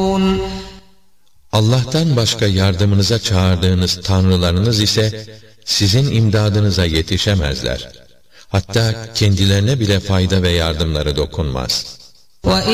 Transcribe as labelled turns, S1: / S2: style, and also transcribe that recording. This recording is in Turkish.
S1: Allah'tan başka yardımınıza çağırdığınız tanrılarınız ise sizin imdadınıza yetişemezler. Hatta kendilerine bile fayda ve yardımları dokunmaz.